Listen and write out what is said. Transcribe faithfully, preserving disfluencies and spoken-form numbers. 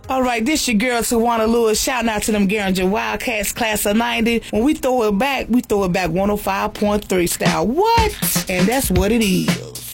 All right, this your girl Tawana Lewis. Shouting out to them Garinger Wildcats, class of ninety. When we throw it back, we throw it back one oh five point three style. What? And that's what it is.